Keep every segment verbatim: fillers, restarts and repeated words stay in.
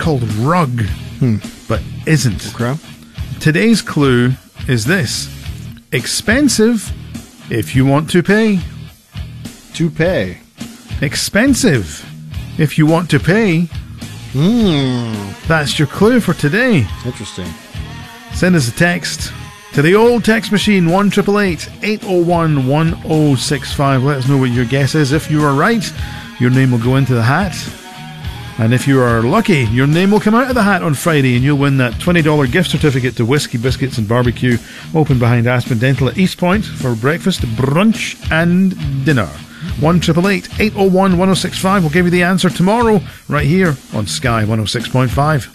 called rug, Hmm. but isn't. Okay. Today's clue is this. Expensive if you want to pay. To pay. Expensive if you want to pay. Hmm. That's your clue for today. Interesting. Send us a text to the old text machine, one eight eight eight, eight oh one, one oh six five. Let us know what your guess is. If you are right, your name will go into the hat. And if you are lucky, your name will come out of the hat on Friday and you'll win that twenty dollars gift certificate to Whiskey Biscuits and Barbecue, open behind Aspen Dental at East Point for breakfast, brunch and dinner. one eight eight eight, eight oh one, one oh six five. We'll give you the answer tomorrow right here on Sky one oh six point five.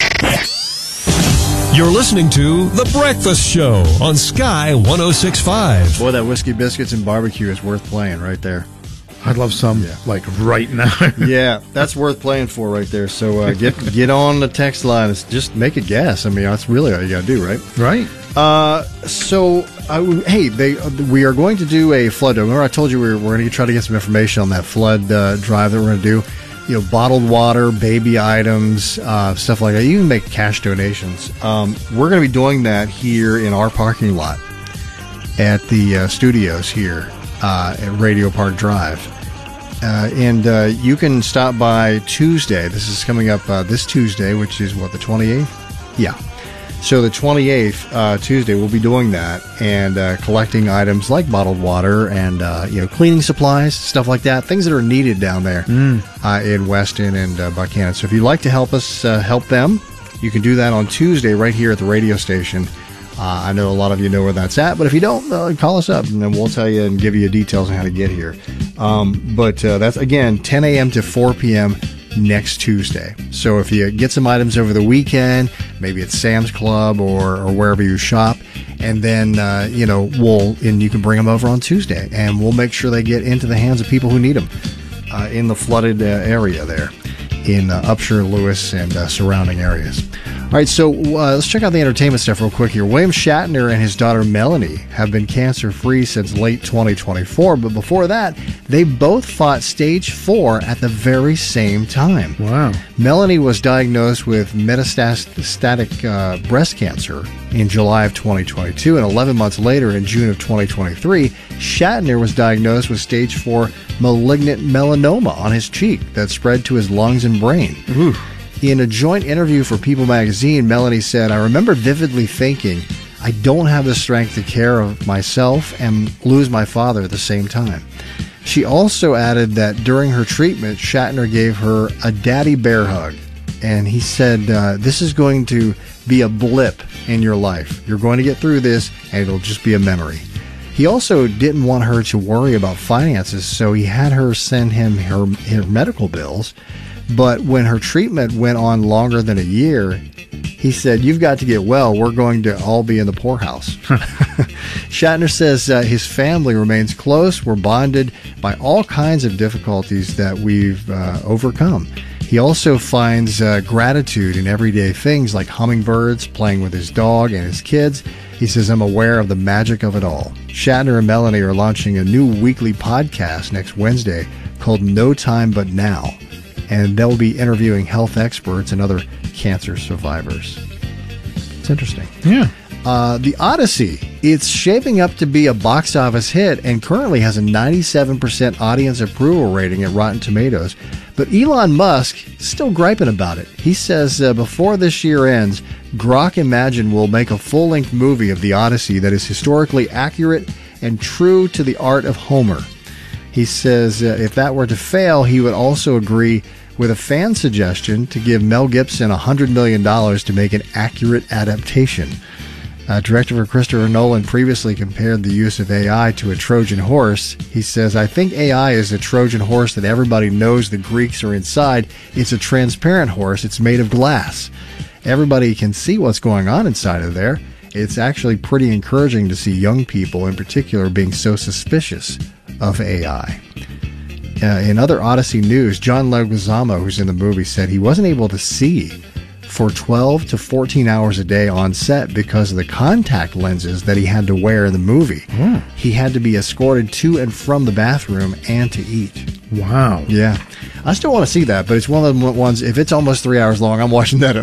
You're listening to The Breakfast Show on Sky one oh six point five. Boy, that Whiskey Biscuits and Barbecue is worth playing right there. I'd love some, yeah. like, right now. Yeah, that's worth playing for right there. So uh, get get on the text line. It's just make a guess. I mean, that's really all you got to do, right? Right. Uh, so, I, hey, they we are going to do a flood. Remember I told you we were, we're going to try to get some information on that flood uh, drive that we're going to do. You know, bottled water, baby items, uh, stuff like that. You can make cash donations. Um, we're going to be doing that here in our parking lot at the uh, studios here uh, at Radio Park Drive. Uh, and uh, you can stop by Tuesday. This is coming up uh, this Tuesday, which is, what, the twenty-eighth? Yeah. So the twenty-eighth, uh, Tuesday, we'll be doing that and uh, collecting items like bottled water and, uh, you know, cleaning supplies, stuff like that, things that are needed down there mm. uh, in Weston and uh, Buchanan. So if you'd like to help us uh, help them, you can do that on Tuesday right here at the radio station. Uh, I know a lot of you know where that's at, but if you don't, uh, call us up and then we'll tell you and give you details on how to get here. Um, but uh, that's, again, ten a.m. to four p.m. next Tuesday. So if you get some items over the weekend, maybe at Sam's Club or, or wherever you shop, and then, uh, you know, we'll, and you can bring them over on Tuesday, and we'll make sure they get into the hands of people who need them uh, in the flooded uh, area there in uh, Upshur, Lewis, and uh, surrounding areas. All right, so uh, let's check out the entertainment stuff real quick here. William Shatner and his daughter Melanie have been cancer-free since late twenty twenty-four, but before that, they both fought stage four at the very same time. Wow. Melanie was diagnosed with metastatic uh, breast cancer in July of twenty twenty-two, and eleven months later, in June of twenty twenty-three, Shatner was diagnosed with stage four malignant melanoma on his cheek that spread to his lungs and brain. Ooh. In a joint interview for People magazine, Melanie said, "I remember vividly thinking, I don't have the strength to care of myself and lose my father at the same time." She also added that during her treatment, Shatner gave her a daddy bear hug. And he said, uh, this is going to be a blip in your life. You're going to get through this, and it'll just be a memory. He also didn't want her to worry about finances, so he had her send him her, her medical bills. But when her treatment went on longer than a year, he said, "You've got to get well. We're going to all be in the poorhouse." Shatner says uh, his family remains close. We're bonded by all kinds of difficulties that we've uh, overcome. He also finds uh, gratitude in everyday things like hummingbirds, playing with his dog and his kids. He says, "I'm aware of the magic of it all." Shatner and Melanie are launching a new weekly podcast next Wednesday called No Time But Now. And they'll be interviewing health experts and other cancer survivors. It's interesting. Yeah. Uh, the Odyssey, it's shaping up to be a box office hit and currently has a ninety-seven percent audience approval rating at Rotten Tomatoes. But Elon Musk is still griping about it. He says uh, before this year ends, Grok Imagine will make a full-length movie of the Odyssey that is historically accurate and true to the art of Homer. He says uh, if that were to fail, he would also agree with a fan suggestion to give Mel Gibson one hundred million dollars to make an accurate adaptation. Uh, director Christopher Nolan previously compared the use of A I to a Trojan horse. He says, "I think A I is a Trojan horse that everybody knows the Greeks are inside. It's a transparent horse. It's made of glass. Everybody can see what's going on inside of there. It's actually pretty encouraging to see young people in particular being so suspicious of A I." Uh, in other Odyssey news, John Leguizamo, who's in the movie, said he wasn't able to see for twelve to fourteen hours a day on set because of the contact lenses that he had to wear in the movie. Mm. He had to be escorted to and from the bathroom and to eat. Wow. Yeah. I still want to see that, but it's one of the ones, if it's almost three hours long, I'm watching that